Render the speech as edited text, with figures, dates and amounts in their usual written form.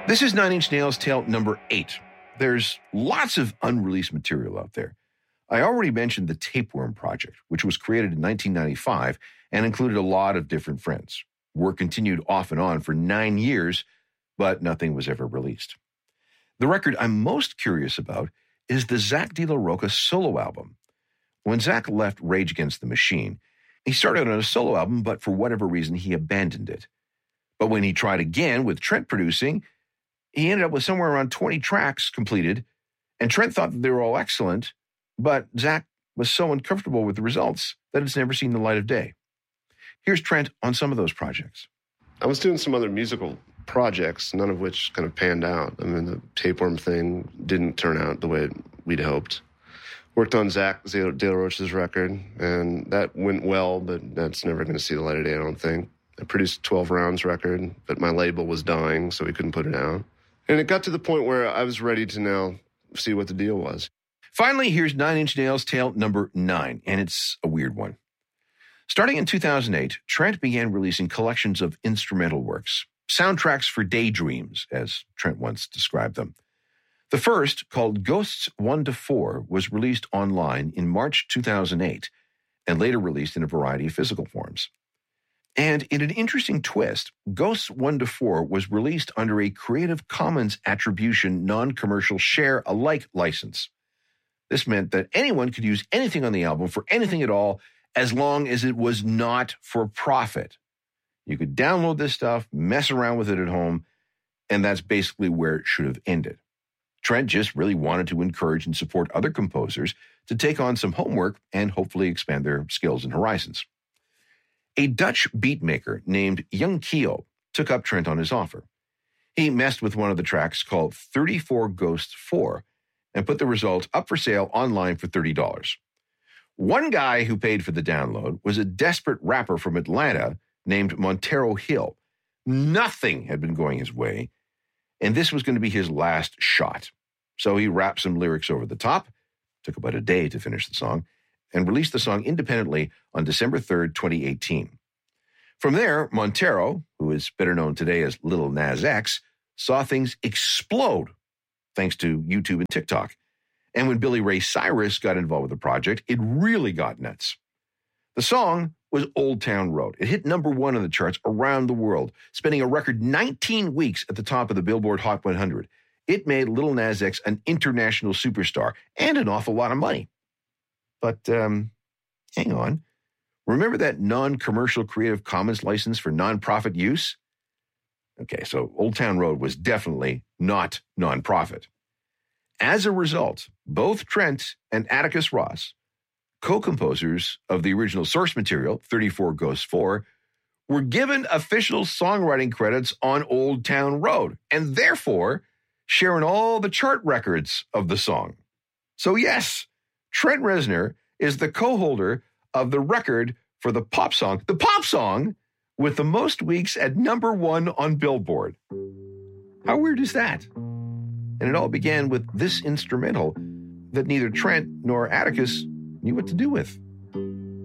This is Nine Inch Nails Tale number 8. There's lots of unreleased material out there. I already mentioned the Tapeworm Project, which was created in 1995 and included a lot of different friends. Work continued off and on for 9 years, but nothing was ever released. The record I'm most curious about is the Zack de la Rocha solo album. When Zack left Rage Against the Machine, he started on a solo album, but for whatever reason, he abandoned it. But when he tried again with Trent producing, he ended up with somewhere around 20 tracks completed, and Trent thought that they were all excellent, but Zack was so uncomfortable with the results that it's never seen the light of day. Here's Trent on some of those projects. I was doing some other musical projects, none of which kind of panned out. I mean, the Tapeworm thing didn't turn out the way we'd hoped. Worked on Zack de la Rocha's record, and that went well, but that's never going to see the light of day, I don't think. I produced 12 Rounds record, but my label was dying, so we couldn't put it out. And it got to the point where I was ready to now see what the deal was. Finally, here's Nine Inch Nails Tale number 9, and it's a weird one. Starting in 2008, Trent began releasing collections of instrumental works, soundtracks for daydreams, as Trent once described them. The first, called Ghosts 1 to 4, was released online in March 2008 and later released in a variety of physical forms. And in an interesting twist, Ghosts 1 to 4 was released under a Creative Commons Attribution Non-Commercial Share Alike license. This meant that anyone could use anything on the album for anything at all, as long as it was not for profit. You could download this stuff, mess around with it at home, and that's basically where it should have ended. Trent just really wanted to encourage and support other composers to take on some homework and hopefully expand their skills and horizons. A Dutch beatmaker named Young Keo took up Trent on his offer. He messed with one of the tracks called 34 Ghosts 4 and put the result up for sale online for $30. One guy who paid for the download was a desperate rapper from Atlanta named Montero Hill. Nothing had been going his way, and this was going to be his last shot. So he rapped some lyrics over the top, took about a day to finish the song, and released the song independently on December 3rd, 2018. From there, Montero, who is better known today as Lil Nas X, saw things explode thanks to YouTube and TikTok. And when Billy Ray Cyrus got involved with the project, it really got nuts. The song was Old Town Road. It hit number 1 on the charts around the world, spending a record 19 weeks at the top of the Billboard Hot 100. It made Lil Nas X an international superstar and an awful lot of money. But hang on. Remember that non-commercial Creative Commons license for non-profit use? Okay, so Old Town Road was definitely not non-profit. As a result, both Trent and Atticus Ross, co-composers of the original source material, 34 Ghosts 4, were given official songwriting credits on Old Town Road, and therefore sharing all the chart records of the song. So yes, Trent Reznor is the co-holder of the record for the pop song with the most weeks at number 1 on Billboard. How weird is that? And it all began with this instrumental that neither Trent nor Atticus knew what to do with.